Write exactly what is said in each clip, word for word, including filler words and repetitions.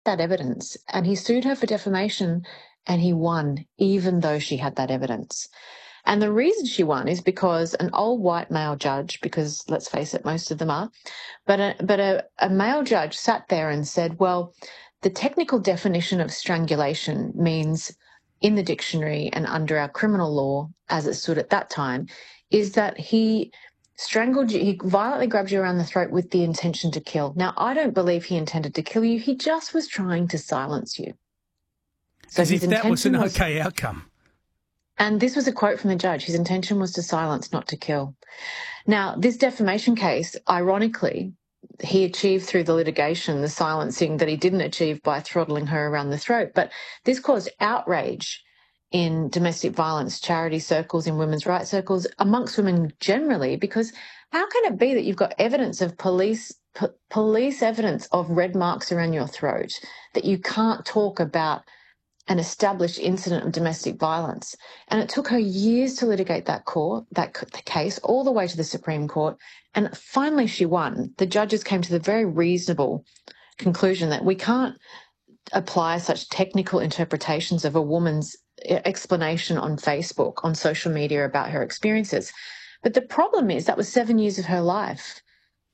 that evidence, and he sued her for defamation, and he won, even though she had that evidence. And the reason she won is because an old white male judge, because let's face it, most of them are, but a, but a, a male judge sat there and said, well, the technical definition of strangulation means in the dictionary and under our criminal law, as it stood at that time, is that he strangled you, he violently grabbed you around the throat with the intention to kill. Now, I don't believe he intended to kill you. He just was trying to silence you. So As if that was an okay was, outcome. And this was a quote from the judge. His intention was to silence, not to kill. Now, this defamation case, ironically, he achieved through the litigation the silencing that he didn't achieve by throttling her around the throat. But this caused outrage in domestic violence charity circles, in women's rights circles, amongst women generally, because how can it be that you've got evidence of police p- police evidence of red marks around your throat, that you can't talk about an established incident of domestic violence? And it took her years to litigate that court, that case, all the way to the Supreme Court. And finally she won. The judges came to the very reasonable conclusion that we can't apply such technical interpretations of a woman's explanation on Facebook, on social media about her experiences. But the problem is that was seven years of her life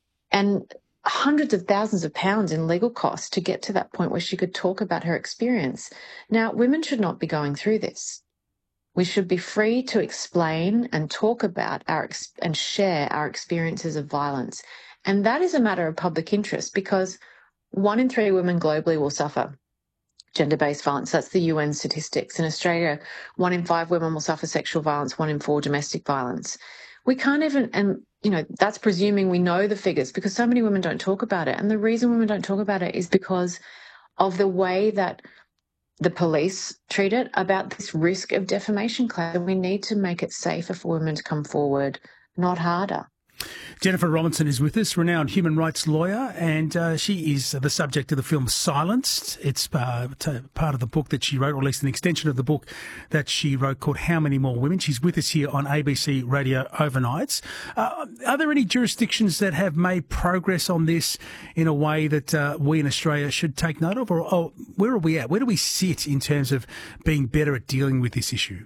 and hundreds of thousands of pounds in legal costs to get to that point where she could talk about her experience. Now, women should not be going through this. We should be free to explain and talk about our ex- and share our experiences of violence. And that is a matter of public interest, because one in three women globally will suffer gender-based violence. That's the U N statistics. In Australia, one in five women will suffer sexual violence, one in four domestic violence. We can't even, and you know, that's presuming we know the figures, because so many women don't talk about it. And the reason women don't talk about it is because of the way that the police treat it, about this risk of defamation claim. We need to make it safer for women to come forward, not harder. Jennifer Robinson is with us, renowned human rights lawyer, and uh, she is the subject of the film Silenced. It's uh, t- part of the book that she wrote, or at least an extension of the book that she wrote, called How Many More Women. She's with us here on A B C Radio Overnights. Uh, are there any jurisdictions that have made progress on this in a way that uh, we in Australia should take note of? Or, or where are we at? Where do we sit in terms of being better at dealing with this issue?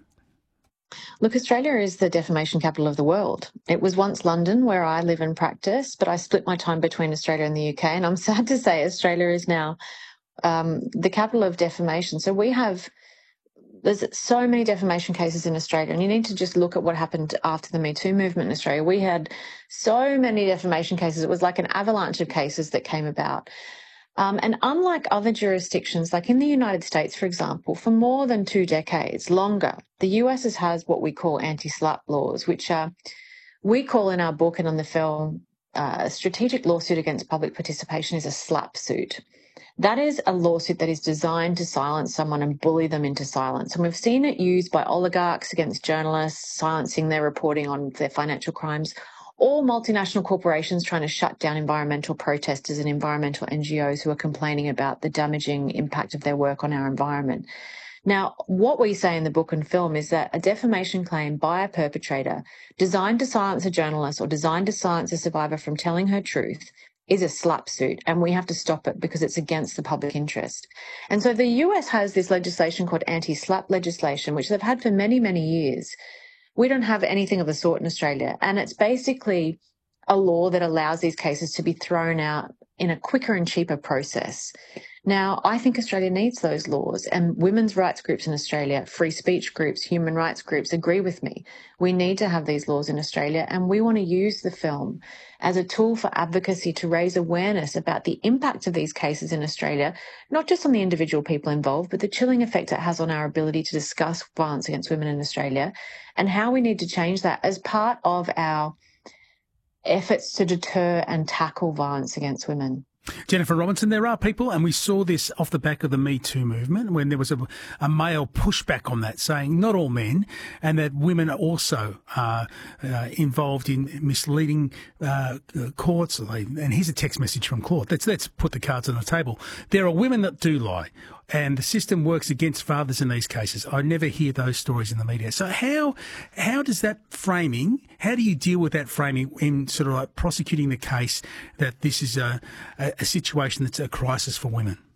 Look, Australia is the defamation capital of the world. It was once London, where I live and practice, but I split my time between Australia and the U K, and I'm sad to say Australia is now um, the capital of defamation. So we have, there's so many defamation cases in Australia, and you need to just look at what happened after the Me Too movement in Australia. We had so many defamation cases. It was like an avalanche of cases that came about. Um, and unlike other jurisdictions, like in the United States, for example, for more than two decades, longer, the U S has, has what we call anti-SLAPP laws, which are, we call in our book and on the film, uh, a strategic lawsuit against public participation is a SLAPP suit. That is a lawsuit that is designed to silence someone and bully them into silence. And we've seen it used by oligarchs against journalists, silencing their reporting on their financial crimes, or multinational corporations trying to shut down environmental protesters and environmental N G Os who are complaining about the damaging impact of their work on our environment. Now, what we say in the book and film is that a defamation claim by a perpetrator designed to silence a journalist or designed to silence a survivor from telling her truth is a SLAPP suit, and we have to stop it because it's against the public interest. And so the U S has this legislation called anti-SLAPP legislation, which they've had for many, many years. We don't have anything of the sort in Australia, and it's basically a law that allows these cases to be thrown out in a quicker and cheaper process. Now, I think Australia needs those laws, and women's rights groups in Australia, free speech groups, human rights groups agree with me. We need to have these laws in Australia, and we want to use the film as a tool for advocacy to raise awareness about the impact of these cases in Australia, not just on the individual people involved, but the chilling effect it has on our ability to discuss violence against women in Australia, and how we need to change that as part of our efforts to deter and tackle violence against women. Jennifer Robinson, there are people, and we saw this off the back of the Me Too movement, when there was a, a male pushback on that, saying not all men, and that women are also uh, uh, involved in misleading uh, courts. And here's a text message from Claude. Let's, let's put the cards on the table. There are women that do lie, and the system works against fathers in these cases. I never hear those stories in the media. So how how does that framing, how do you deal with that framing in sort of like prosecuting the case that this is a, a, a situation that's a crisis for women?